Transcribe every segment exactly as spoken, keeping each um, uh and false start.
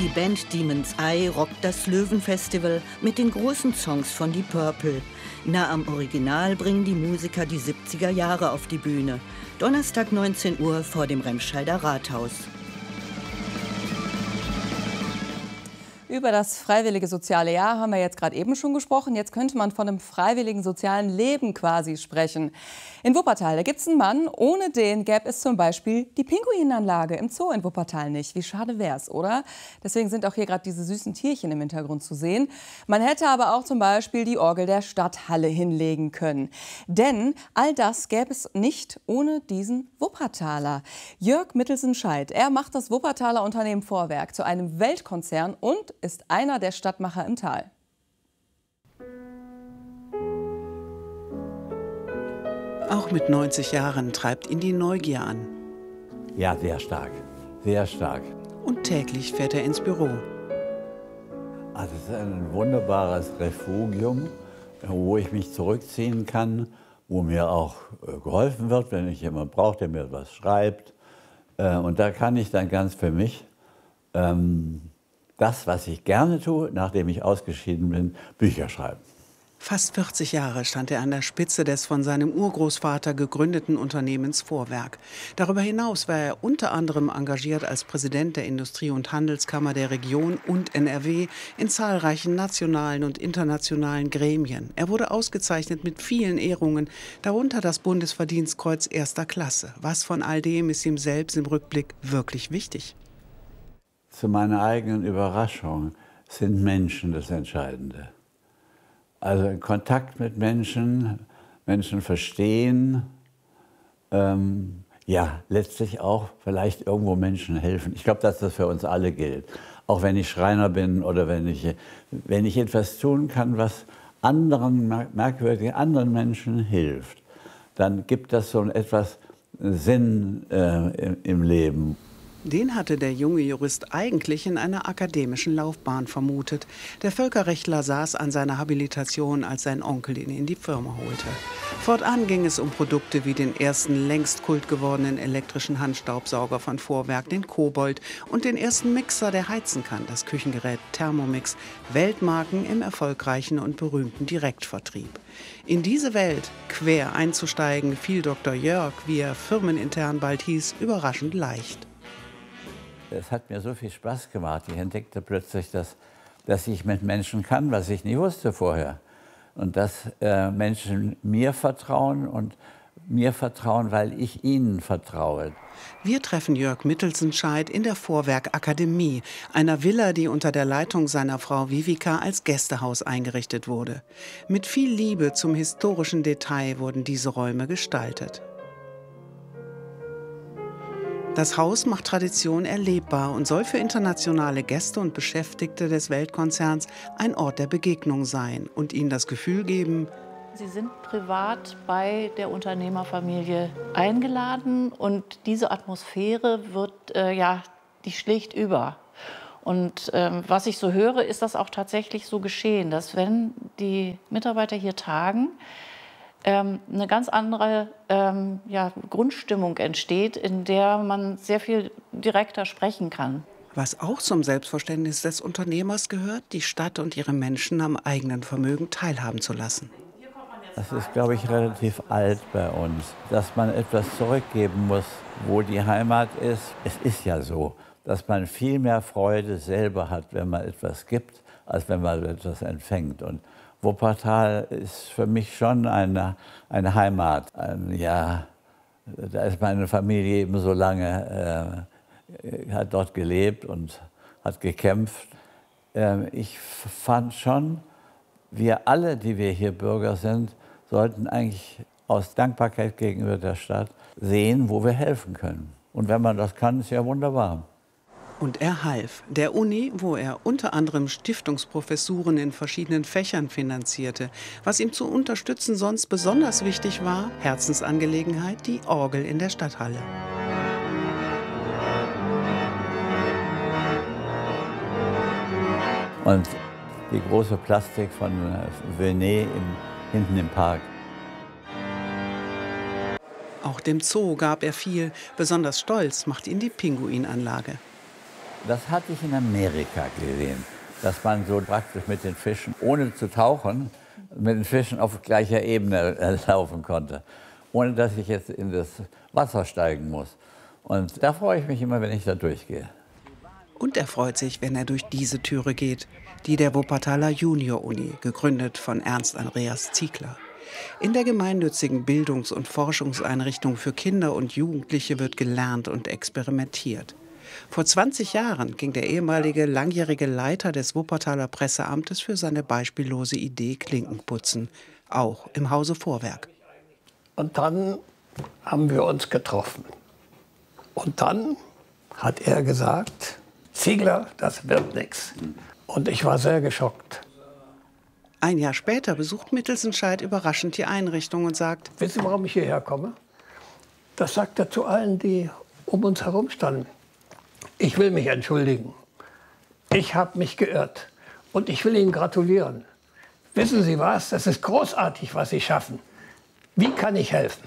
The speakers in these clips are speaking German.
Die Band Demon's Eye rockt das Löwenfestival mit den großen Songs von Deep Purple. Nah am Original bringen die Musiker die siebziger Jahre auf die Bühne. Donnerstag neunzehn Uhr vor dem Remscheider Rathaus. Über das freiwillige soziale Jahr haben wir jetzt gerade eben schon gesprochen. Jetzt könnte man von einem freiwilligen sozialen Leben quasi sprechen. In Wuppertal, da gibt es einen Mann, ohne den gäbe es zum Beispiel die Pinguinanlage im Zoo in Wuppertal nicht. Wie schade wär's, oder? Deswegen sind auch hier gerade diese süßen Tierchen im Hintergrund zu sehen. Man hätte aber auch zum Beispiel die Orgel der Stadthalle hinlegen können. Denn all das gäbe es nicht ohne diesen Wuppertaler. Jörg Mittelsen-Scheidt, er macht das Wuppertaler Unternehmen Vorwerk zu einem Weltkonzern und ist einer der Stadtmacher im Tal. Auch mit neunzig Jahren treibt ihn die Neugier an. Ja, sehr stark, sehr stark. Und täglich fährt er ins Büro. Also es ist ein wunderbares Refugium, wo ich mich zurückziehen kann, wo mir auch geholfen wird, wenn ich jemanden brauche, der mir was schreibt. Und da kann ich dann ganz für mich ähm, das, was ich gerne tue, nachdem ich ausgeschieden bin, Bücher schreiben. Fast vierzig Jahre stand er an der Spitze des von seinem Urgroßvater gegründeten Unternehmens Vorwerk. Darüber hinaus war er unter anderem engagiert als Präsident der Industrie- und Handelskammer der Region und N R W in zahlreichen nationalen und internationalen Gremien. Er wurde ausgezeichnet mit vielen Ehrungen, darunter das Bundesverdienstkreuz erster Klasse. Was von all dem ist ihm selbst im Rückblick wirklich wichtig? Zu meiner eigenen Überraschung sind Menschen das Entscheidende. Also Kontakt mit Menschen, Menschen verstehen, ähm, ja, letztlich auch vielleicht irgendwo Menschen helfen. Ich glaube, dass das für uns alle gilt. Auch wenn ich Schreiner bin oder wenn ich, wenn ich etwas tun kann, was anderen, merkwürdigen anderen Menschen hilft, dann gibt das so etwas Sinn äh, im, im Leben. Den hatte der junge Jurist eigentlich in einer akademischen Laufbahn vermutet. Der Völkerrechtler saß an seiner Habilitation, als sein Onkel ihn in die Firma holte. Fortan ging es um Produkte wie den ersten längst kult gewordenen elektrischen Handstaubsauger von Vorwerk, den Kobold, und den ersten Mixer, der heizen kann, das Küchengerät Thermomix, Weltmarken im erfolgreichen und berühmten Direktvertrieb. In diese Welt quer einzusteigen, fiel Doktor Jörg, wie er firmenintern bald hieß, überraschend leicht. Es hat mir so viel Spaß gemacht. Ich entdeckte plötzlich, dass, dass ich mit Menschen kann, was ich nie wusste vorher. Und dass äh, Menschen mir vertrauen und mir vertrauen, weil ich ihnen vertraue. Wir treffen Jörg Mittelsen-Scheidt in der Vorwerk Akademie, einer Villa, die unter der Leitung seiner Frau Vivica als Gästehaus eingerichtet wurde. Mit viel Liebe zum historischen Detail wurden diese Räume gestaltet. Das Haus macht Tradition erlebbar und soll für internationale Gäste und Beschäftigte des Weltkonzerns ein Ort der Begegnung sein und ihnen das Gefühl geben: Sie sind privat bei der Unternehmerfamilie eingeladen und diese Atmosphäre wird, äh, ja, die schlägt über. Und ähm, was ich so höre, ist das auch tatsächlich so geschehen, dass wenn die Mitarbeiter hier tagen, ähm, eine ganz andere ähm, ja, Grundstimmung entsteht, in der man sehr viel direkter sprechen kann. Was auch zum Selbstverständnis des Unternehmers gehört, die Stadt und ihre Menschen am eigenen Vermögen teilhaben zu lassen. Das ist, glaube ich, relativ alt bei uns, dass man etwas zurückgeben muss, wo die Heimat ist. Es ist ja so, dass man viel mehr Freude selber hat, wenn man etwas gibt, als wenn man etwas empfängt. Und Wuppertal ist für mich schon eine, eine Heimat. Ein, ja, da ist meine Familie eben so lange, äh, hat dort gelebt und hat gekämpft. Äh, ich fand schon, wir alle, die wir hier Bürger sind, sollten eigentlich aus Dankbarkeit gegenüber der Stadt sehen, wo wir helfen können. Und wenn man das kann, ist ja wunderbar. Und er half der Uni, wo er unter anderem Stiftungsprofessuren in verschiedenen Fächern finanzierte. Was ihm zu unterstützen sonst besonders wichtig war, Herzensangelegenheit, die Orgel in der Stadthalle. Und die große Plastik von Venet im, hinten im Park. Auch dem Zoo gab er viel. Besonders stolz macht ihn die Pinguinanlage. Das hatte ich in Amerika gesehen, dass man so praktisch mit den Fischen, ohne zu tauchen, mit den Fischen auf gleicher Ebene laufen konnte, ohne dass ich jetzt in das Wasser steigen muss. Und da freue ich mich immer, wenn ich da durchgehe. Und er freut sich, wenn er durch diese Türe geht, die der Wuppertaler Junior-Uni, gegründet von Ernst Andreas Ziegler. In der gemeinnützigen Bildungs- und Forschungseinrichtung für Kinder und Jugendliche wird gelernt und experimentiert. Vor zwanzig Jahren ging der ehemalige langjährige Leiter des Wuppertaler Presseamtes für seine beispiellose Idee Klinkenputzen, auch im Hause Vorwerk. Und dann haben wir uns getroffen. Und dann hat er gesagt, Ziegler, das wird nichts. Und ich war sehr geschockt. Ein Jahr später besucht Mittelsenscheid überraschend die Einrichtung und sagt: Wissen Sie, warum ich hierher komme? Das sagt er zu allen, die um uns herum standen. Ich will mich entschuldigen. Ich habe mich geirrt. Und ich will Ihnen gratulieren. Wissen Sie was? Das ist großartig, was Sie schaffen. Wie kann ich helfen?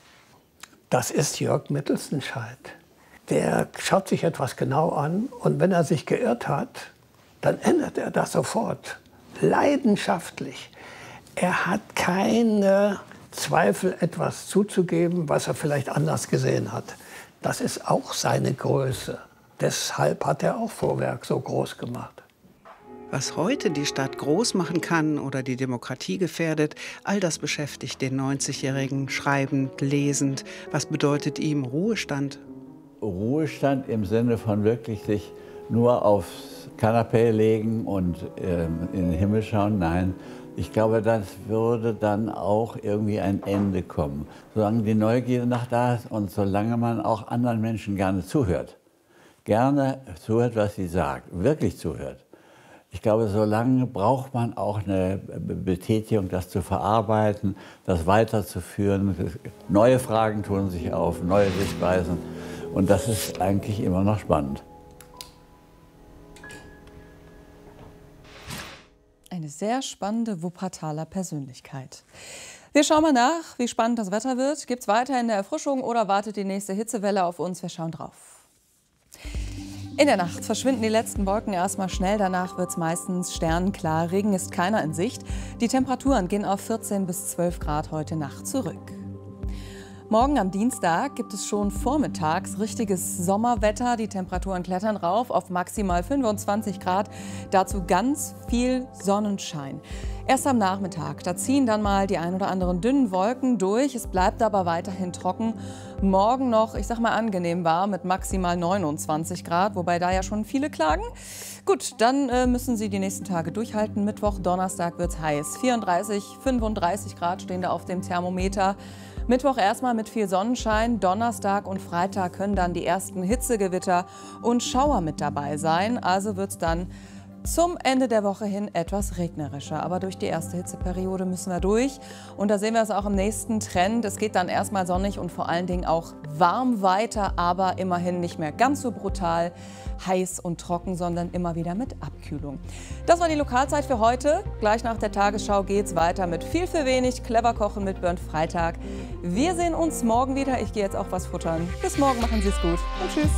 Das ist Jörg Mittelsenscheid. Der schaut sich etwas genau an und wenn er sich geirrt hat, dann ändert er das sofort. Leidenschaftlich. Er hat keine Zweifel, etwas zuzugeben, was er vielleicht anders gesehen hat. Das ist auch seine Größe. Deshalb hat er auch Vorwerk so groß gemacht. Was heute die Stadt groß machen kann oder die Demokratie gefährdet, all das beschäftigt den neunzigjährigen schreibend, lesend. Was bedeutet ihm Ruhestand? Ruhestand im Sinne von wirklich sich nur aufs Kanapee legen und ähm, in den Himmel schauen? Nein, ich glaube, das würde dann auch irgendwie ein Ende kommen. Solange die Neugierde noch da ist und solange man auch anderen Menschen gerne zuhört. Gerne zuhört, was sie sagt, wirklich zuhört. Ich glaube, solange braucht man auch eine Betätigung, das zu verarbeiten, das weiterzuführen. Neue Fragen tun sich auf, neue Sichtweisen. Und das ist eigentlich immer noch spannend. Eine sehr spannende Wuppertaler Persönlichkeit. Wir schauen mal nach, wie spannend das Wetter wird. Gibt es weiterhin eine Erfrischung oder wartet die nächste Hitzewelle auf uns? Wir schauen drauf. In der Nacht verschwinden die letzten Wolken erstmal schnell. Danach wird es meistens sternenklar. Regen ist keiner in Sicht. Die Temperaturen gehen auf vierzehn bis zwölf Grad heute Nacht zurück. Morgen am Dienstag gibt es schon vormittags richtiges Sommerwetter. Die Temperaturen klettern rauf auf maximal fünfundzwanzig Grad. Dazu ganz viel Sonnenschein. Erst am Nachmittag, da ziehen dann mal die ein oder anderen dünnen Wolken durch. Es bleibt aber weiterhin trocken. Morgen noch, ich sag mal, angenehm warm mit maximal neunundzwanzig Grad, wobei da ja schon viele klagen. Gut, dann äh, müssen Sie die nächsten Tage durchhalten. Mittwoch, Donnerstag wird es heiß. vierunddreißig, fünfunddreißig Grad stehen da auf dem Thermometer. Mittwoch erstmal mit viel Sonnenschein. Donnerstag und Freitag können dann die ersten Hitzegewitter und Schauer mit dabei sein. Also wird es dann zum Ende der Woche hin etwas regnerischer. Aber durch die erste Hitzeperiode müssen wir durch. Und da sehen wir es auch im nächsten Trend. Es geht dann erstmal sonnig und vor allen Dingen auch warm weiter, aber immerhin nicht mehr ganz so brutal heiß und trocken, sondern immer wieder mit Abkühlung. Das war die Lokalzeit für heute. Gleich nach der Tagesschau geht es weiter mit viel für wenig. Clever kochen mit Bernd Freitag. Wir sehen uns morgen wieder. Ich gehe jetzt auch was futtern. Bis morgen, machen Sie es gut und tschüss.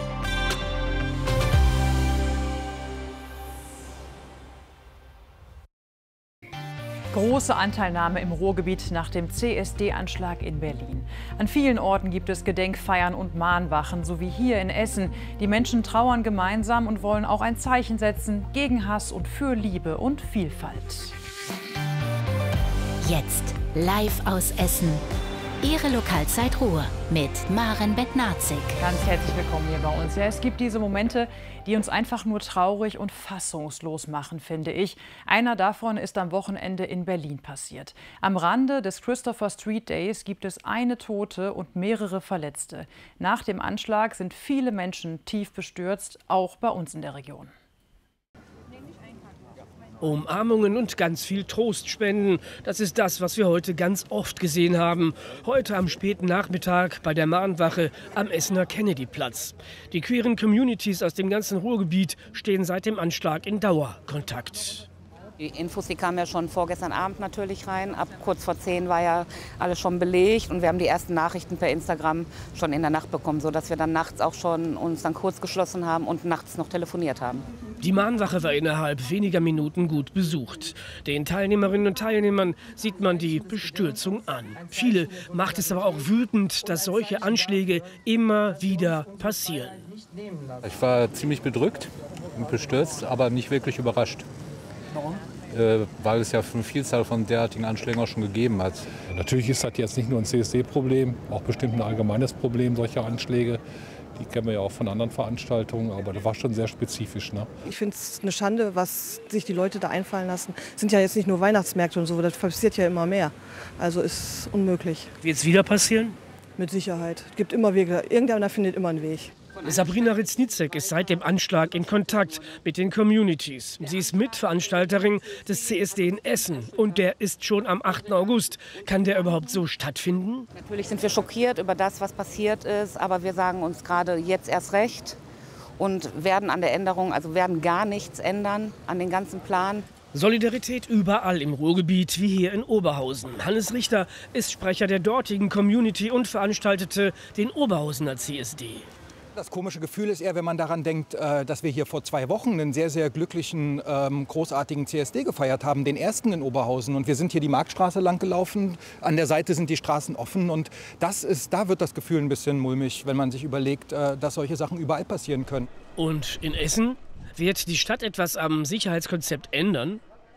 Große Anteilnahme im Ruhrgebiet nach dem C S D-Anschlag in Berlin. An vielen Orten gibt es Gedenkfeiern und Mahnwachen, so wie hier in Essen. Die Menschen trauern gemeinsam und wollen auch ein Zeichen setzen gegen Hass und für Liebe und Vielfalt. Jetzt live aus Essen. Ihre Lokalzeit Ruhr mit Maren Bednarczyk. Ganz herzlich willkommen hier bei uns. Ja, es gibt diese Momente, die uns einfach nur traurig und fassungslos machen, finde ich. Einer davon ist am Wochenende in Berlin passiert. Am Rande des Christopher Street Days gibt es eine Tote und mehrere Verletzte. Nach dem Anschlag sind viele Menschen tief bestürzt, auch bei uns in der Region. Umarmungen und ganz viel Trost spenden. Das ist das, was wir heute ganz oft gesehen haben. Heute am späten Nachmittag bei der Mahnwache am Essener Kennedy-Platz. Die queeren Communities aus dem ganzen Ruhrgebiet stehen seit dem Anschlag in Dauerkontakt. Die Infos, die kamen ja schon vorgestern Abend natürlich rein. Ab kurz vor zehn war ja alles schon belegt und wir haben die ersten Nachrichten per Instagram schon in der Nacht bekommen, sodass wir dann nachts auch schon uns dann kurz geschlossen haben und nachts noch telefoniert haben. Die Mahnwache war innerhalb weniger Minuten gut besucht. Den Teilnehmerinnen und Teilnehmern sieht man die Bestürzung an. Viele macht es aber auch wütend, dass solche Anschläge immer wieder passieren. Ich war ziemlich bedrückt und bestürzt, aber nicht wirklich überrascht. Warum? Äh, weil es ja eine Vielzahl von derartigen Anschlägen auch schon gegeben hat. Natürlich ist das jetzt nicht nur ein C S D-Problem, auch bestimmt ein allgemeines Problem, solche Anschläge. Die kennen wir ja auch von anderen Veranstaltungen, aber das war schon sehr spezifisch. Ne? Ich finde es eine Schande, was sich die Leute da einfallen lassen. Es sind ja jetzt nicht nur Weihnachtsmärkte und so, das passiert ja immer mehr. Also ist unmöglich. Wird es wieder passieren? Mit Sicherheit. Es gibt immer Wege. Irgendeiner findet immer einen Weg. Sabrina Ritznitzek ist seit dem Anschlag in Kontakt mit den Communities. Sie ist Mitveranstalterin des C S D in Essen und der ist schon am achten August. Kann der überhaupt so stattfinden? Natürlich sind wir schockiert über das, was passiert ist, aber wir sagen uns gerade jetzt erst recht und werden an der Änderung, also werden gar nichts ändern an den ganzen Plan. Solidarität überall im Ruhrgebiet, wie hier in Oberhausen. Hannes Richter ist Sprecher der dortigen Community und veranstaltete den Oberhausener C S D. Das komische Gefühl ist eher, wenn man daran denkt, dass wir hier vor zwei Wochen einen sehr, sehr glücklichen, großartigen C S D gefeiert haben, den ersten in Oberhausen. Und wir sind hier die Marktstraße lang gelaufen, an der Seite sind die Straßen offen. Und das ist, da wird das Gefühl ein bisschen mulmig, wenn man sich überlegt, dass solche Sachen überall passieren können. Und in Essen wird die Stadt etwas am Sicherheitskonzept ändern?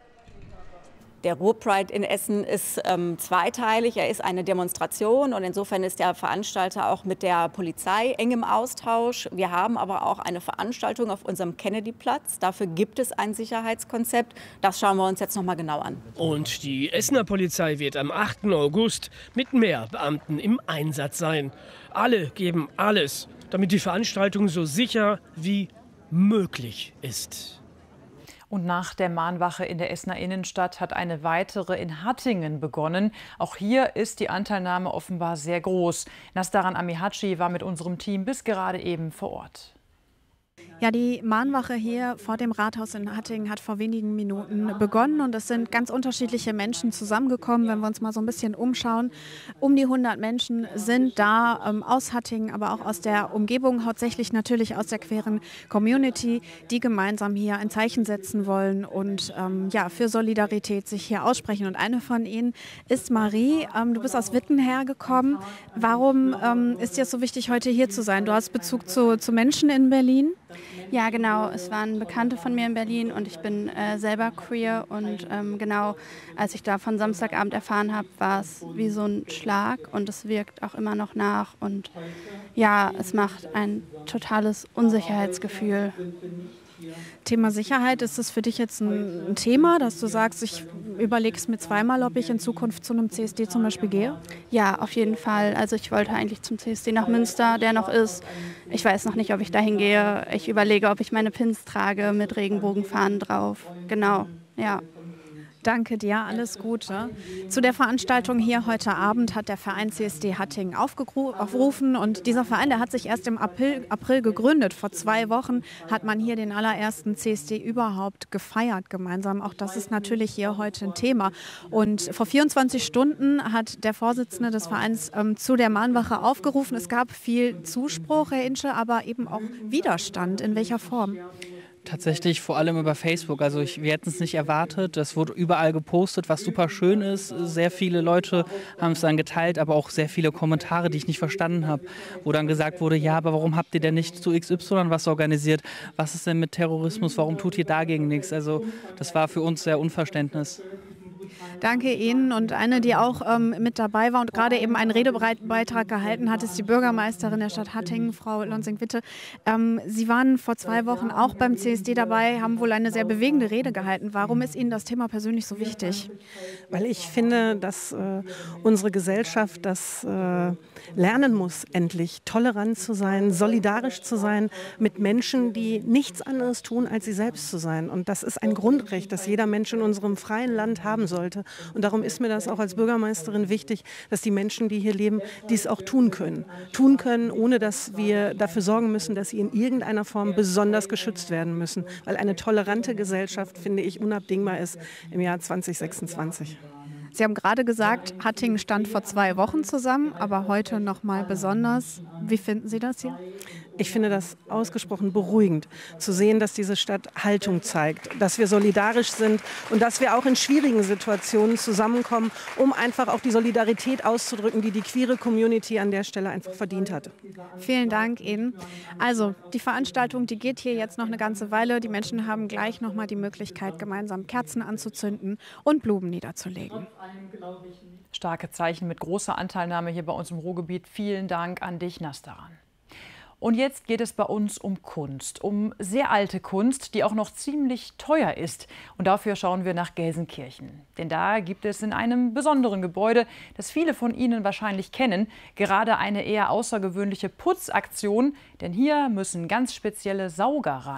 Der Ruhr-Pride in Essen ist ähm, zweiteilig. Er ist eine Demonstration und insofern ist der Veranstalter auch mit der Polizei eng im Austausch. Wir haben aber auch eine Veranstaltung auf unserem Kennedy-Platz. Dafür gibt es ein Sicherheitskonzept. Das schauen wir uns jetzt noch mal genau an. Und die Essener Polizei wird am achten August mit mehr Beamten im Einsatz sein. Alle geben alles, damit die Veranstaltung so sicher wie möglich ist. Und nach der Mahnwache in der Essener Innenstadt hat eine weitere in Hattingen begonnen. Auch hier ist die Anteilnahme offenbar sehr groß. Nasdaran Amihaci war mit unserem Team bis gerade eben vor Ort. Ja, die Mahnwache hier vor dem Rathaus in Hattingen hat vor wenigen Minuten begonnen und es sind ganz unterschiedliche Menschen zusammengekommen. Wenn wir uns mal so ein bisschen umschauen, um die hundert Menschen sind da ähm, aus Hattingen, aber auch aus der Umgebung, hauptsächlich natürlich aus der queeren Community, die gemeinsam hier ein Zeichen setzen wollen und ähm, ja, für Solidarität sich hier aussprechen. Und eine von ihnen ist Marie. Ähm, du bist aus Witten hergekommen. Warum ähm, ist dir es so wichtig, heute hier zu sein? Du hast Bezug zu, zu Menschen in Berlin? Ja, genau. Es waren Bekannte von mir in Berlin und ich bin äh, selber queer. Und ähm, genau, als ich davon Samstagabend erfahren habe, war es wie so ein Schlag und es wirkt auch immer noch nach. Und ja, es macht ein totales Unsicherheitsgefühl. Thema Sicherheit, ist das für dich jetzt ein, ein Thema, dass du sagst, ich überlege es mir zweimal, ob ich in Zukunft zu einem C S D zum Beispiel gehe? Ja, auf jeden Fall. Also ich wollte eigentlich zum C S D nach Münster, der noch ist. Ich weiß noch nicht, ob ich dahin gehe. Ich überlege, ob ich meine Pins trage mit Regenbogenfahnen drauf. Genau, ja. Danke dir, alles Gute. Zu der Veranstaltung hier heute Abend hat der Verein C S D Hattingen aufgerufen und dieser Verein, der hat sich erst im April, April gegründet. Vor zwei Wochen hat man hier den allerersten C S D überhaupt gefeiert gemeinsam. Auch das ist natürlich hier heute ein Thema. Und vor vierundzwanzig Stunden hat der Vorsitzende des Vereins ähm, zu der Mahnwache aufgerufen. Es gab viel Zuspruch, Herr Insche, aber eben auch Widerstand. In welcher Form? Tatsächlich vor allem über Facebook. Also ich, wir hätten es nicht erwartet. Es wurde überall gepostet, was super schön ist. Sehr viele Leute haben es dann geteilt, aber auch sehr viele Kommentare, die ich nicht verstanden habe, wo dann gesagt wurde, ja, aber warum habt ihr denn nicht zu X Y was organisiert? Was ist denn mit Terrorismus? Warum tut ihr dagegen nichts? Also das war für uns sehr Unverständnis. Danke Ihnen. Und eine, die auch ähm, mit dabei war und gerade eben einen Redebeitrag gehalten hat, ist die Bürgermeisterin der Stadt Hattingen, Frau Lonsing-Witte. Ähm, Sie waren vor zwei Wochen auch beim C S D dabei, haben wohl eine sehr bewegende Rede gehalten. Warum ist Ihnen das Thema persönlich so wichtig? Weil ich finde, dass äh, unsere Gesellschaft das äh, lernen muss, endlich tolerant zu sein, solidarisch zu sein mit Menschen, die nichts anderes tun, als sie selbst zu sein. Und das ist ein Grundrecht, das jeder Mensch in unserem freien Land haben soll. sollte. Und darum ist mir das auch als Bürgermeisterin wichtig, dass die Menschen, die hier leben, dies auch tun können. Tun können, ohne dass wir dafür sorgen müssen, dass sie in irgendeiner Form besonders geschützt werden müssen. Weil eine tolerante Gesellschaft, finde ich, unabdingbar ist im Jahr zwanzig sechsundzwanzig. Sie haben gerade gesagt, Hattingen stand vor zwei Wochen zusammen, aber heute noch mal besonders. Wie finden Sie das hier? Ich finde das ausgesprochen beruhigend, zu sehen, dass diese Stadt Haltung zeigt, dass wir solidarisch sind und dass wir auch in schwierigen Situationen zusammenkommen, um einfach auch die Solidarität auszudrücken, die die queere Community an der Stelle einfach verdient hat. Vielen Dank Ihnen. Also die Veranstaltung, die geht hier jetzt noch eine ganze Weile. Die Menschen haben gleich noch mal die Möglichkeit, gemeinsam Kerzen anzuzünden und Blumen niederzulegen. Starke Zeichen mit großer Anteilnahme hier bei uns im Ruhrgebiet. Vielen Dank an dich, Nastaran. Und jetzt geht es bei uns um Kunst, um sehr alte Kunst, die auch noch ziemlich teuer ist. Und dafür schauen wir nach Gelsenkirchen. Denn da gibt es in einem besonderen Gebäude, das viele von Ihnen wahrscheinlich kennen, gerade eine eher außergewöhnliche Putzaktion. Denn hier müssen ganz spezielle Sauger ran.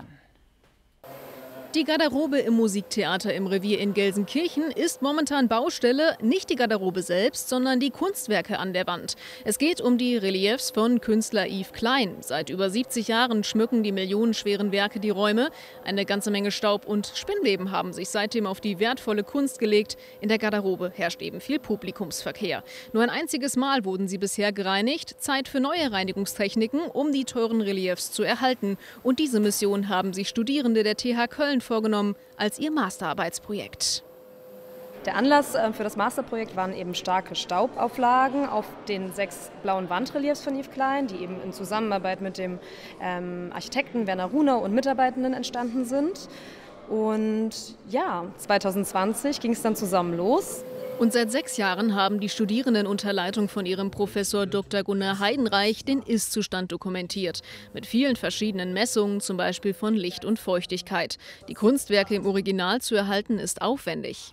Die Garderobe im Musiktheater im Revier in Gelsenkirchen ist momentan Baustelle. Nicht die Garderobe selbst, sondern die Kunstwerke an der Wand. Es geht um die Reliefs von Künstler Yves Klein. Seit über siebzig Jahren schmücken die millionenschweren Werke die Räume. Eine ganze Menge Staub und Spinnweben haben sich seitdem auf die wertvolle Kunst gelegt. In der Garderobe herrscht eben viel Publikumsverkehr. Nur ein einziges Mal wurden sie bisher gereinigt. Zeit für neue Reinigungstechniken, um die teuren Reliefs zu erhalten. Und diese Mission haben sich Studierende der T H Köln vorgenommen als ihr Masterarbeitsprojekt. Der Anlass für das Masterprojekt waren eben starke Staubauflagen auf den sechs blauen Wandreliefs von Yves Klein, die eben in Zusammenarbeit mit dem ähm, Architekten Werner Runer und Mitarbeitenden entstanden sind. Und ja, zwanzig zwanzig ging es dann zusammen los. Und seit sechs Jahren haben die Studierenden unter Leitung von ihrem Professor Doktor Gunnar Heidenreich den Ist-Zustand dokumentiert. Mit vielen verschiedenen Messungen, zum Beispiel von Licht und Feuchtigkeit. Die Kunstwerke im Original zu erhalten, ist aufwendig.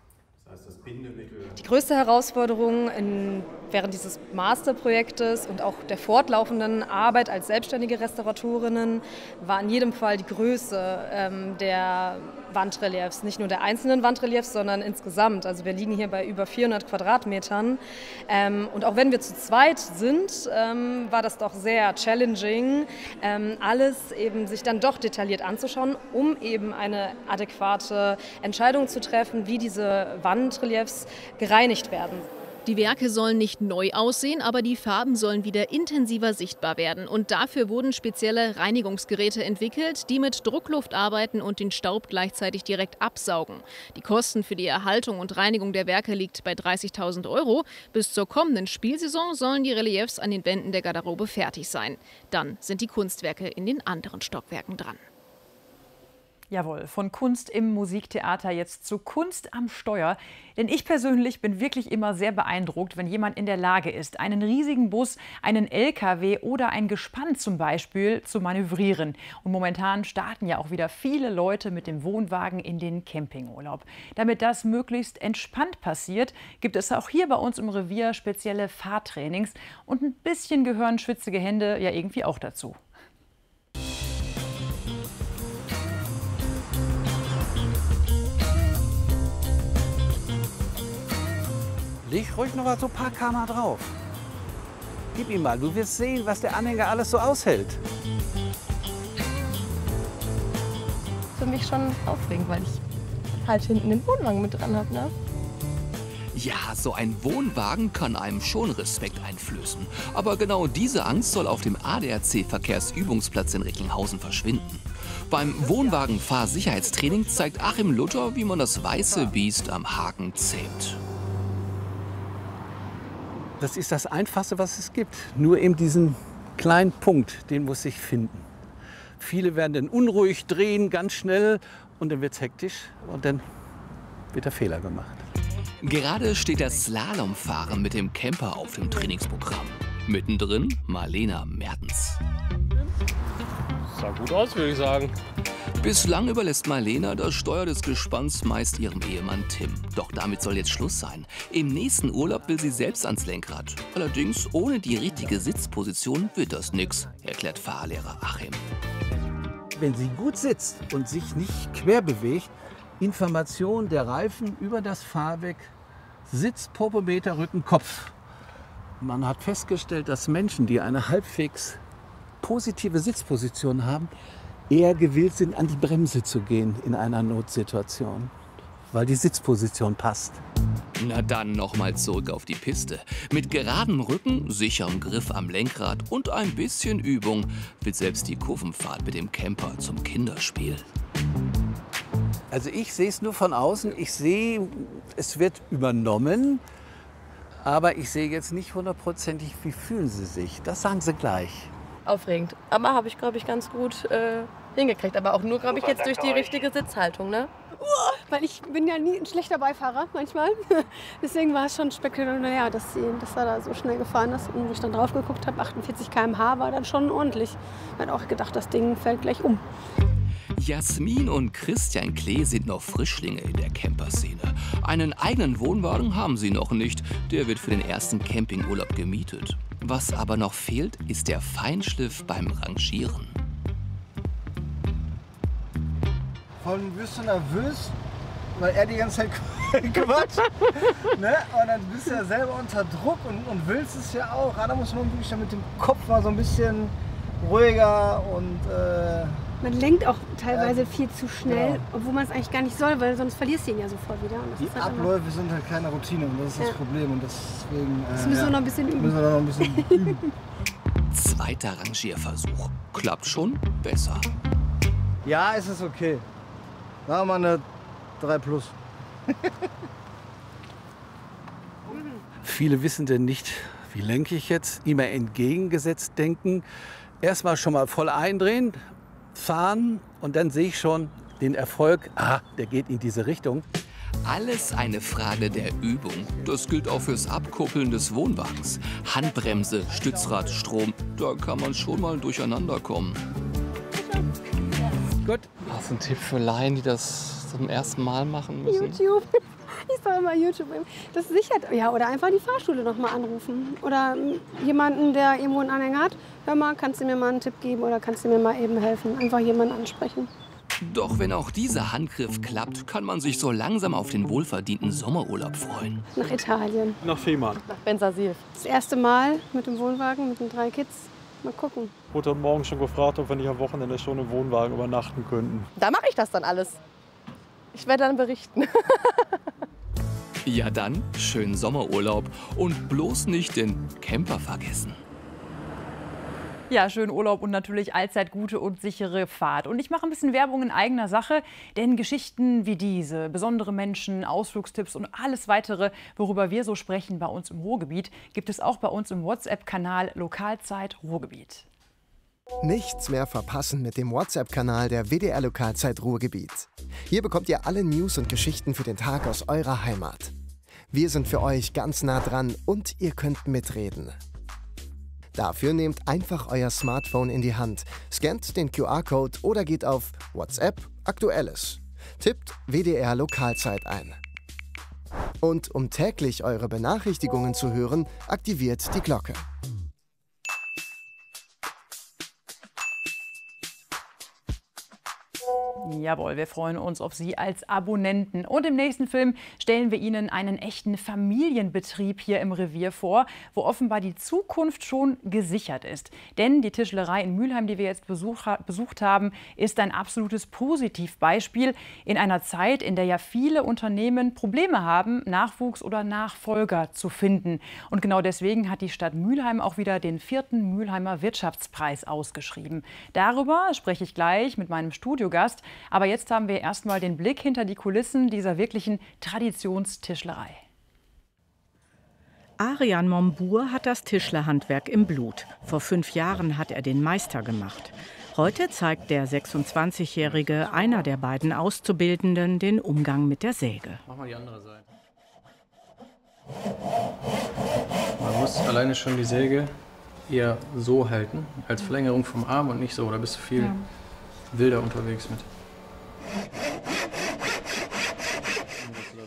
Die größte Herausforderung in, während dieses Masterprojektes und auch der fortlaufenden Arbeit als selbstständige Restauratorinnen war in jedem Fall die Größe ähm, der Wandreliefs. Nicht nur der einzelnen Wandreliefs, sondern insgesamt. Also wir liegen hier bei über vierhundert Quadratmetern. Ähm, und auch wenn wir zu zweit sind, ähm, war das doch sehr challenging, ähm, alles eben sich dann doch detailliert anzuschauen, um eben eine adäquate Entscheidung zu treffen, wie diese Wandreliefs gereinigt werden. Die Werke sollen nicht neu aussehen, aber die Farben sollen wieder intensiver sichtbar werden. Und dafür wurden spezielle Reinigungsgeräte entwickelt, die mit Druckluft arbeiten und den Staub gleichzeitig direkt absaugen. Die Kosten für die Erhaltung und Reinigung der Werke liegt bei dreißigtausend Euro. Bis zur kommenden Spielsaison sollen die Reliefs an den Wänden der Garderobe fertig sein. Dann sind die Kunstwerke in den anderen Stockwerken dran. Jawohl, von Kunst im Musiktheater jetzt zu Kunst am Steuer. Denn ich persönlich bin wirklich immer sehr beeindruckt, wenn jemand in der Lage ist, einen riesigen Bus, einen L K W oder ein Gespann zum Beispiel zu manövrieren. Und momentan starten ja auch wieder viele Leute mit dem Wohnwagen in den Campingurlaub. Damit das möglichst entspannt passiert, gibt es auch hier bei uns im Revier spezielle Fahrtrainings. Und ein bisschen gehören schwitzige Hände ja irgendwie auch dazu. Leg ruhig noch mal so ein paar Kammer drauf. Gib ihm mal, du wirst sehen, was der Anhänger alles so aushält. Für mich schon aufregend, weil ich halt hinten den Wohnwagen mit dran habe, ne? Ja, so ein Wohnwagen kann einem schon Respekt einflößen. Aber genau diese Angst soll auf dem A D A C-Verkehrsübungsplatz in Recklinghausen verschwinden. Beim Wohnwagen-Fahrsicherheitstraining zeigt Achim Luther, wie man das weiße Biest am Haken zähmt. Das ist das Einfachste, was es gibt. Nur eben diesen kleinen Punkt, den muss ich finden. Viele werden dann unruhig, drehen ganz schnell und dann wird es hektisch und dann wird der Fehler gemacht. Gerade steht das Slalomfahren mit dem Camper auf dem Trainingsprogramm. Mittendrin Marlena Mertens. Sah gut aus, würde ich sagen. Bislang überlässt Marlena das Steuer des Gespanns meist ihrem Ehemann Tim. Doch damit soll jetzt Schluss sein. Im nächsten Urlaub will sie selbst ans Lenkrad. Allerdings ohne die richtige Sitzposition wird das nix, erklärt Fahrlehrer Achim. Wenn sie gut sitzt und sich nicht quer bewegt, Information der Reifen über das Fahrwerk Sitz, Popometer, Rücken, Kopf. Man hat festgestellt, dass Menschen, die eine halbwegs positive Sitzposition haben, eher gewillt sind, an die Bremse zu gehen in einer Notsituation, weil die Sitzposition passt. Na dann nochmal zurück auf die Piste. Mit geradem Rücken, sicherem Griff am Lenkrad und ein bisschen Übung wird selbst die Kurvenfahrt mit dem Camper zum Kinderspiel. Also ich sehe es nur von außen. Ich sehe, es wird übernommen, aber ich sehe jetzt nicht hundertprozentig, wie fühlen Sie sich. Das sagen Sie gleich. Aufregend. Aber habe ich, glaube ich, ganz gut äh, hingekriegt. Aber auch nur, glaube ich, jetzt durch die richtige Sitzhaltung, ne? Weil ich bin ja nie ein schlechter Beifahrer manchmal. Deswegen war es schon spektakulär, dass, sie, dass er da so schnell gefahren ist. Und wo ich dann drauf geguckt habe, achtundvierzig Kilometer pro Stunde war dann schon ordentlich. Ich hatte auch gedacht, das Ding fällt gleich um. Jasmin und Christian Klee sind noch Frischlinge in der Camperszene. Einen eigenen Wohnwagen haben sie noch nicht. Der wird für den ersten Campingurlaub gemietet. Was aber noch fehlt, ist der Feinschliff beim Rangieren. Von wirst du nervös, weil er die ganze Zeit quatscht. Ne? Und dann bist du ja selber unter Druck und, und willst es ja auch. Da muss man wirklich mit dem Kopf mal so ein bisschen ruhiger und... Äh, man lenkt auch teilweise äh, viel zu schnell, genau. Obwohl man es eigentlich gar nicht soll, weil sonst verlierst du ihn ja sofort wieder. Und das die ist halt Abläufe sind halt keine Routine und das ist ja. das Problem. Und deswegen, äh, das müssen wir ja, noch ein bisschen üben. Müssen wir noch ein bisschen üben. Zweiter Rangierversuch. Klappt schon besser. Ja, es ist okay. Machen wir mal eine drei plus. Viele wissen denn nicht, wie lenke ich jetzt, immer entgegengesetzt denken. Erstmal schon mal voll eindrehen, fahren und dann sehe ich schon den Erfolg, ah, der geht in diese Richtung. Alles eine Frage der Übung. Das gilt auch fürs Abkuppeln des Wohnwagens. Handbremse, Stützrad, Strom, da kann man schon mal durcheinander kommen. Gut. Hast du einen Tipp für Laien, die das zum ersten Mal machen müssen? YouTube. Ich sage immer YouTube. Das sichert. Ja, oder einfach die Fahrschule noch mal anrufen. Oder jemanden, der irgendwo einen Anhänger hat. Hör mal, kannst du mir mal einen Tipp geben oder kannst du mir mal eben helfen? Einfach jemanden ansprechen. Doch wenn auch dieser Handgriff klappt, kann man sich so langsam auf den wohlverdienten Sommerurlaub freuen. Nach Italien. Nach Fehmarn. Nach Bensersiel. Das erste Mal mit dem Wohnwagen, mit den drei Kids. Mal gucken. Ich wurde heute Morgen schon gefragt, ob wir nicht am Wochenende schon im Wohnwagen übernachten könnten. Da mache ich das dann alles. Ich werde dann berichten. Ja dann, schönen Sommerurlaub und bloß nicht den Camper vergessen. Ja, schönen Urlaub und natürlich allzeit gute und sichere Fahrt. Und ich mache ein bisschen Werbung in eigener Sache, denn Geschichten wie diese, besondere Menschen, Ausflugstipps und alles weitere, worüber wir so sprechen bei uns im Ruhrgebiet, gibt es auch bei uns im WhatsApp-Kanal Lokalzeit Ruhrgebiet. Nichts mehr verpassen mit dem WhatsApp-Kanal der W D R Lokalzeit Ruhrgebiet. Hier bekommt ihr alle News und Geschichten für den Tag aus eurer Heimat. Wir sind für euch ganz nah dran und ihr könnt mitreden. Dafür nehmt einfach euer Smartphone in die Hand, scannt den Q R-Code oder geht auf WhatsApp Aktuelles. Tippt W D R Lokalzeit ein. Und um täglich eure Benachrichtigungen zu hören, aktiviert die Glocke. Jawohl, wir freuen uns auf Sie als Abonnenten. Und im nächsten Film stellen wir Ihnen einen echten Familienbetrieb hier im Revier vor, wo offenbar die Zukunft schon gesichert ist. Denn die Tischlerei in Mülheim, die wir jetzt besuch, besucht haben, ist ein absolutes Positivbeispiel in einer Zeit, in der ja viele Unternehmen Probleme haben, Nachwuchs oder Nachfolger zu finden. Und genau deswegen hat die Stadt Mülheim auch wieder den vierten Mülheimer Wirtschaftspreis ausgeschrieben. Darüber spreche ich gleich mit meinem Studiogast. Aber jetzt haben wir erstmal den Blick hinter die Kulissen dieser wirklichen Traditionstischlerei. Arian Mombour hat das Tischlerhandwerk im Blut. Vor fünf Jahren hat er den Meister gemacht. Heute zeigt der sechsundzwanzigjährige, einer der beiden Auszubildenden, den Umgang mit der Säge. Mach mal die andere Seite. Man muss alleine schon die Säge eher so halten, als Verlängerung vom Arm und nicht so. Da bist du viel ja. wilder unterwegs mit.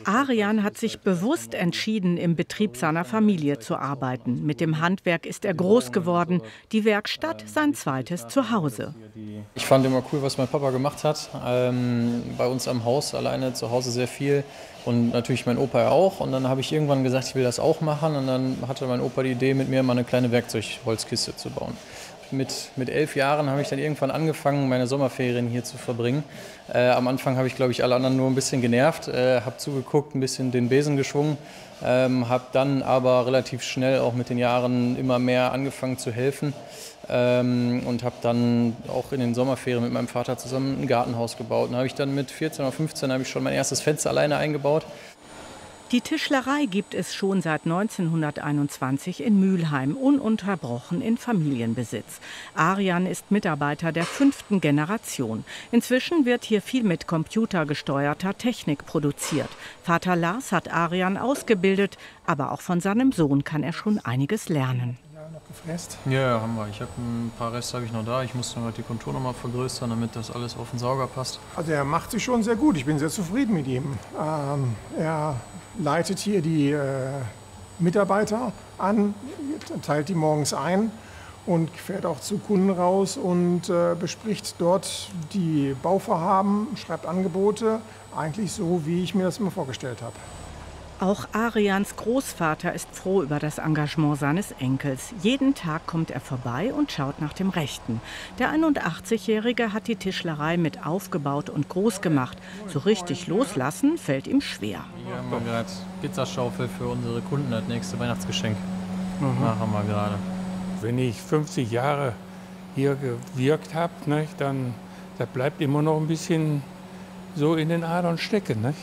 Arian hat sich bewusst entschieden, im Betrieb seiner Familie zu arbeiten. Mit dem Handwerk ist er groß geworden, die Werkstatt sein zweites Zuhause. Ich fand immer cool, was mein Papa gemacht hat. Ähm, bei uns am Haus, alleine zu Hause sehr viel und natürlich mein Opa auch. Und dann habe ich irgendwann gesagt, ich will das auch machen. Und dann hatte mein Opa die Idee, mit mir mal eine kleine Werkzeugholzkiste zu bauen. Mit, mit elf Jahren habe ich dann irgendwann angefangen, meine Sommerferien hier zu verbringen. Äh, am Anfang habe ich, glaube ich, alle anderen nur ein bisschen genervt, äh, habe zugeguckt, ein bisschen den Besen geschwungen, ähm, habe dann aber relativ schnell auch mit den Jahren immer mehr angefangen zu helfen ähm, und habe dann auch in den Sommerferien mit meinem Vater zusammen ein Gartenhaus gebaut. Und habe ich dann mit vierzehn oder fünfzehn habe ich schon mein erstes Fenster alleine eingebaut. Die Tischlerei gibt es schon seit neunzehnhunderteinundzwanzig in Mülheim, ununterbrochen in Familienbesitz. Arian ist Mitarbeiter der fünften Generation. Inzwischen wird hier viel mit computergesteuerter Technik produziert. Vater Lars hat Arian ausgebildet, aber auch von seinem Sohn kann er schon einiges lernen. Gefräst? Ja, haben wir. Ich habe ein paar Reste habe ich noch da. Ich musste noch die Kontur noch mal vergrößern, damit das alles auf den Sauger passt. Also er macht sich schon sehr gut. Ich bin sehr zufrieden mit ihm. Ähm, er leitet hier die äh, Mitarbeiter an, teilt die morgens ein und fährt auch zu Kunden raus und äh, bespricht dort die Bauvorhaben, schreibt Angebote. Eigentlich so, wie ich mir das immer vorgestellt habe. Auch Arians Großvater ist froh über das Engagement seines Enkels. Jeden Tag kommt er vorbei und schaut nach dem Rechten. Der einundachtzigjährige hat die Tischlerei mit aufgebaut und groß gemacht. So richtig loslassen fällt ihm schwer. Hier haben wir gerade Pizzaschaufel für unsere Kunden, das nächste Weihnachtsgeschenk. Mhm. Machen wir gerade. Wenn ich fünfzig Jahre hier gewirkt habe, ne, dann da bleibt immer noch ein bisschen so in den Adern stecken. Ne?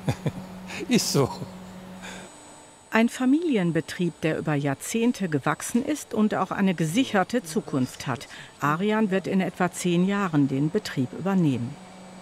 Ist so. Ein Familienbetrieb, der über Jahrzehnte gewachsen ist und auch eine gesicherte Zukunft hat. Arian wird in etwa zehn Jahren den Betrieb übernehmen.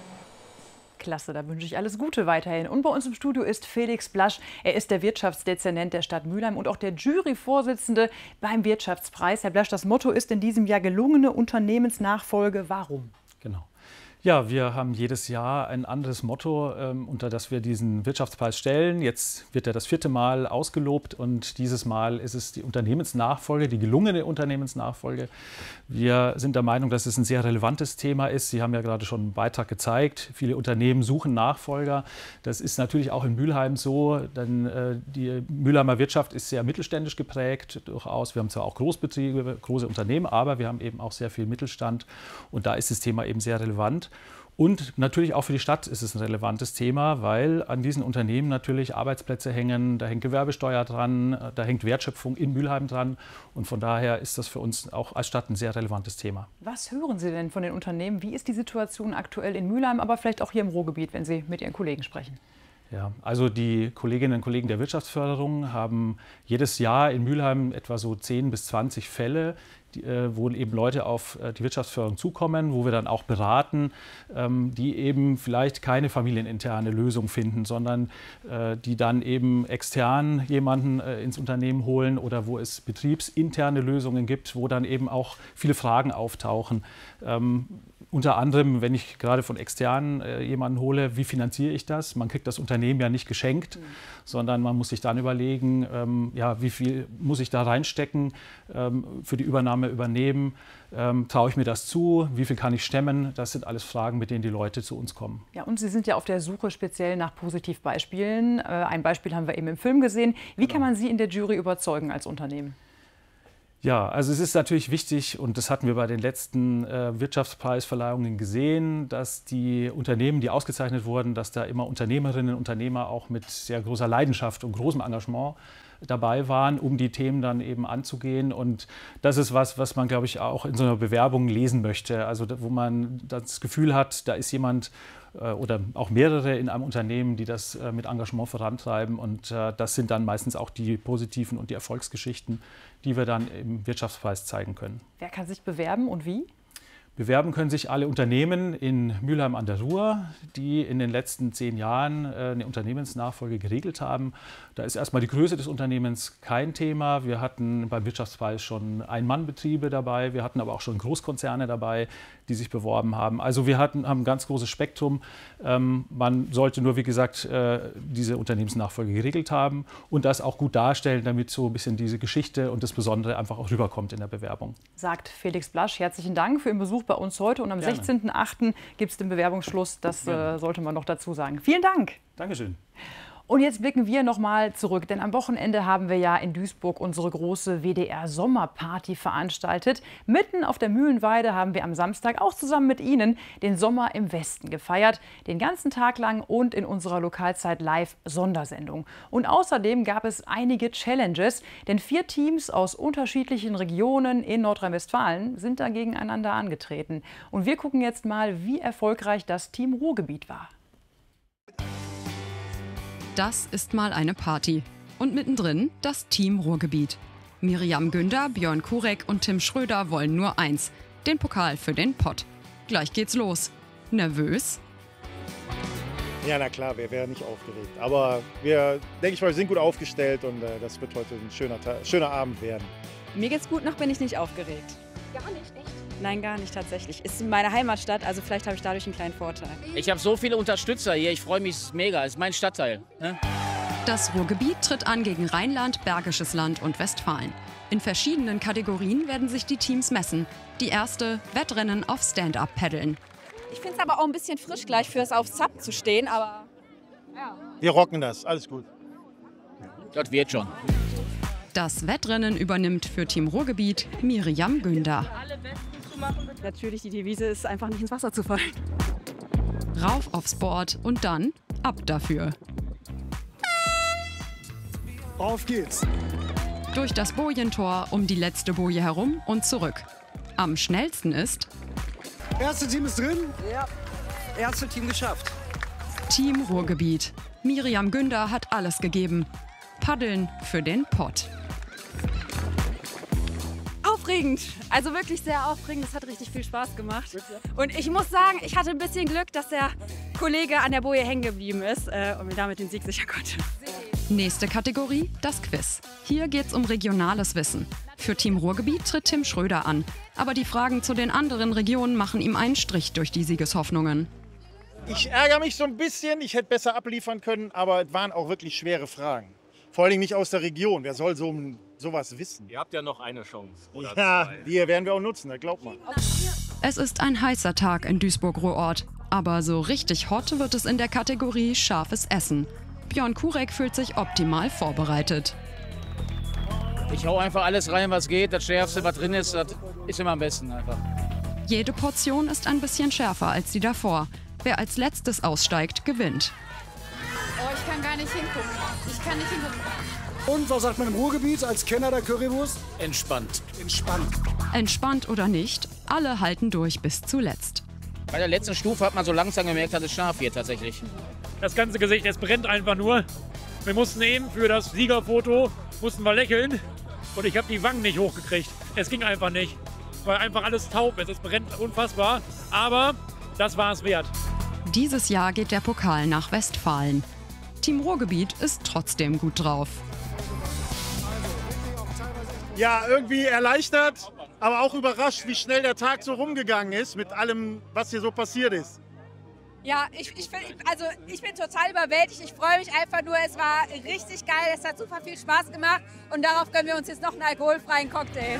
Klasse, da wünsche ich alles Gute weiterhin. Und bei uns im Studio ist Felix Blasch. Er ist der Wirtschaftsdezernent der Stadt Mülheim und auch der Juryvorsitzende beim Wirtschaftspreis. Herr Blasch, das Motto ist in diesem Jahr gelungene Unternehmensnachfolge. Warum? Genau. Ja, wir haben jedes Jahr ein anderes Motto, ähm, unter das wir diesen Wirtschaftspreis stellen. Jetzt wird er das vierte Mal ausgelobt und dieses Mal ist es die Unternehmensnachfolge, die gelungene Unternehmensnachfolge. Wir sind der Meinung, dass es ein sehr relevantes Thema ist. Sie haben ja gerade schon einen Beitrag gezeigt. Viele Unternehmen suchen Nachfolger. Das ist natürlich auch in Mülheim so, denn äh, die Mülheimer Wirtschaft ist sehr mittelständisch geprägt durchaus. Wir haben zwar auch Großbetriebe, große Unternehmen, aber wir haben eben auch sehr viel Mittelstand und da ist das Thema eben sehr relevant. Und natürlich auch für die Stadt ist es ein relevantes Thema, weil an diesen Unternehmen natürlich Arbeitsplätze hängen, da hängt Gewerbesteuer dran, da hängt Wertschöpfung in Mülheim dran. Und von daher ist das für uns auch als Stadt ein sehr relevantes Thema. Was hören Sie denn von den Unternehmen? Wie ist die Situation aktuell in Mülheim, aber vielleicht auch hier im Ruhrgebiet, wenn Sie mit Ihren Kollegen sprechen? Ja, also die Kolleginnen und Kollegen der Wirtschaftsförderung haben jedes Jahr in Mülheim etwa so zehn bis zwanzig Fälle, die, äh, wo eben Leute auf äh, die Wirtschaftsförderung zukommen, wo wir dann auch beraten, ähm, die eben vielleicht keine familieninterne Lösung finden, sondern äh, die dann eben extern jemanden äh, ins Unternehmen holen oder wo es betriebsinterne Lösungen gibt, wo dann eben auch viele Fragen auftauchen. Ähm, Unter anderem, wenn ich gerade von externen äh, jemanden hole, wie finanziere ich das? Man kriegt das Unternehmen ja nicht geschenkt, mhm. sondern man muss sich dann überlegen, ähm, ja, wie viel muss ich da reinstecken, ähm, für die Übernahme übernehmen, ähm, traue ich mir das zu, wie viel kann ich stemmen? Das sind alles Fragen, mit denen die Leute zu uns kommen. Ja, und Sie sind ja auf der Suche speziell nach Positivbeispielen. Äh, ein Beispiel haben wir eben im Film gesehen. Wie genau. kann man Sie in der Jury überzeugen als Unternehmen? Ja, also es ist natürlich wichtig, und das hatten wir bei den letzten äh, Wirtschaftspreisverleihungen gesehen, dass die Unternehmen, die ausgezeichnet wurden, dass da immer Unternehmerinnen und Unternehmer auch mit sehr großer Leidenschaft und großem Engagement dabei waren, um die Themen dann eben anzugehen. Und das ist was, was man, glaube ich, auch in so einer Bewerbung lesen möchte. Also wo man das Gefühl hat, da ist jemand oder auch mehrere in einem Unternehmen, die das mit Engagement vorantreiben. Und das sind dann meistens auch die positiven und die Erfolgsgeschichten, die wir dann im Wirtschaftspreis zeigen können. Wer kann sich bewerben und wie? Bewerben können sich alle Unternehmen in Mülheim an der Ruhr, die in den letzten zehn Jahren eine Unternehmensnachfolge geregelt haben. Da ist erstmal die Größe des Unternehmens kein Thema. Wir hatten beim Wirtschaftspreis schon Ein-Mann-Betriebe dabei, wir hatten aber auch schon Großkonzerne dabei. die sich beworben haben. Also wir hatten, haben ein ganz großes Spektrum. Ähm, man sollte nur, wie gesagt, äh, diese Unternehmensnachfolge geregelt haben und das auch gut darstellen, damit so ein bisschen diese Geschichte und das Besondere einfach auch rüberkommt in der Bewerbung. Sagt Felix Blasch. Herzlichen Dank für Ihren Besuch bei uns heute. Und am Gerne. sechzehnten achten gibt es den Bewerbungsschluss. Das äh, sollte man noch dazu sagen. Vielen Dank. Dankeschön. Und jetzt blicken wir noch mal zurück, denn am Wochenende haben wir ja in Duisburg unsere große W D R-Sommerparty veranstaltet. Mitten auf der Mühlenweide haben wir am Samstag auch zusammen mit Ihnen den Sommer im Westen gefeiert. Den ganzen Tag lang und in unserer Lokalzeit Live-Sondersendung. Und außerdem gab es einige Challenges, denn vier Teams aus unterschiedlichen Regionen in Nordrhein-Westfalen sind da gegeneinander angetreten. Und wir gucken jetzt mal, wie erfolgreich das Team Ruhrgebiet war. Das ist mal eine Party. Und mittendrin das Team Ruhrgebiet. Miriam Günder, Björn Kurek und Tim Schröder wollen nur eins: den Pokal für den Pott. Gleich geht's los. Nervös? Ja, na klar, wer wäre nicht aufgeregt. Aber wir, denke ich mal, wir sind gut aufgestellt und äh, das wird heute ein schöner, schöner Abend werden. Mir geht's gut, noch bin ich nicht aufgeregt. Gar nicht, echt? Nein, gar nicht tatsächlich. Ist meine Heimatstadt, also vielleicht habe ich dadurch einen kleinen Vorteil. Ich habe so viele Unterstützer hier, ich freue mich mega. Es ist mein Stadtteil. Ne? Das Ruhrgebiet tritt an gegen Rheinland, Bergisches Land und Westfalen. In verschiedenen Kategorien werden sich die Teams messen. Die erste: Wettrennen auf Stand-Up-Paddeln. Ich finde es aber auch ein bisschen frisch gleich fürs auf Sub zu stehen, aber ja. Wir rocken das, alles gut. Das wird schon. Das Wettrennen übernimmt für Team Ruhrgebiet Miriam Günder. Natürlich, die Devise ist einfach nicht ins Wasser zu fallen. Rauf aufs Board und dann ab dafür. Auf geht's! Durch das Bojentor um die letzte Boje herum und zurück. Am schnellsten ist... Erste Team ist drin. Ja, erste Team geschafft. Team Ruhrgebiet. Miriam Günder hat alles gegeben. Paddeln für den Pott. Aufregend, also wirklich sehr aufregend. Das hat richtig viel Spaß gemacht. Und ich muss sagen, ich hatte ein bisschen Glück, dass der Kollege an der Boje hängen geblieben ist äh, und mir damit den Sieg sichern konnte. Nächste Kategorie, das Quiz. Hier geht's um regionales Wissen. Für Team Ruhrgebiet tritt Tim Schröder an. Aber die Fragen zu den anderen Regionen machen ihm einen Strich durch die Siegeshoffnungen. Ich ärgere mich so ein bisschen, ich hätte besser abliefern können, aber es waren auch wirklich schwere Fragen. Vor allem nicht aus der Region. Wer soll so sowas wissen? Ihr habt ja noch eine Chance. Oder ja, zwei. die werden wir auch nutzen, das glaubt man. Es ist ein heißer Tag in Duisburg-Ruhrort. Aber so richtig hot wird es in der Kategorie scharfes Essen. Björn Kurek fühlt sich optimal vorbereitet. Ich hau einfach alles rein, was geht. Das Schärfste, was drin ist, das ist immer am besten einfach. Jede Portion ist ein bisschen schärfer als die davor. Wer als letztes aussteigt, gewinnt. Oh, ich kann gar nicht hingucken. Ich kann nicht hingucken. Und was sagt man im Ruhrgebiet als Kenner der Currywurst? Entspannt. Entspannt. Entspannt oder nicht, alle halten durch bis zuletzt. Bei der letzten Stufe hat man so langsam gemerkt, dass es scharf wird tatsächlich. Das ganze Gesicht, es brennt einfach nur. Wir mussten eben für das Siegerfoto, mussten wir lächeln. Und ich habe die Wangen nicht hochgekriegt. Es ging einfach nicht. Weil einfach alles taub ist. Es brennt unfassbar. Aber das war es wert. Dieses Jahr geht der Pokal nach Westfalen. Team Ruhrgebiet ist trotzdem gut drauf. Ja, irgendwie erleichtert, aber auch überrascht, wie schnell der Tag so rumgegangen ist mit allem, was hier so passiert ist. Ja, ich, ich, find, also ich bin total überwältigt. Ich freue mich einfach nur. Es war richtig geil. Es hat super viel Spaß gemacht. Und darauf gönnen wir uns jetzt noch einen alkoholfreien Cocktail.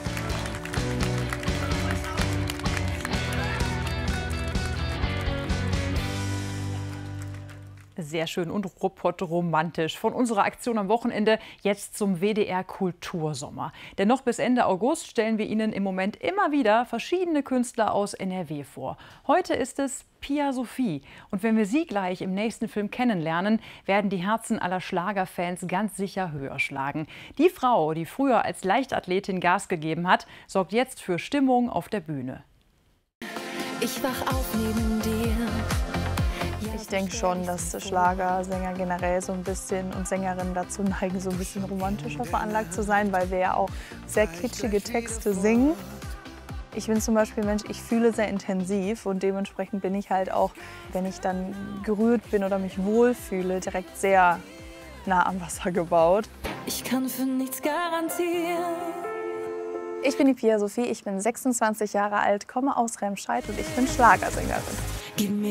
Sehr schön und romantisch. Von unserer Aktion am Wochenende jetzt zum W D R Kultursommer. Denn noch bis Ende August stellen wir Ihnen im Moment immer wieder verschiedene Künstler aus N R W vor. Heute ist es Pia Sophie. Und wenn wir sie gleich im nächsten Film kennenlernen, werden die Herzen aller Schlagerfans ganz sicher höher schlagen. Die Frau, die früher als Leichtathletin Gas gegeben hat, sorgt jetzt für Stimmung auf der Bühne. Ich wach auf neben dir. Ich denke schon, dass Schlagersänger generell so ein bisschen und Sängerinnen dazu neigen, so ein bisschen romantischer veranlagt zu sein, weil wir ja auch sehr kitschige Texte singen. Ich bin zum Beispiel ein Mensch, ich fühle sehr intensiv und dementsprechend bin ich halt auch, wenn ich dann gerührt bin oder mich wohlfühle, direkt sehr nah am Wasser gebaut. Ich kann für nichts garantieren, Ich bin die Pia Sophie, ich bin sechsundzwanzig Jahre alt, komme aus Remscheid und ich bin Schlagersängerin.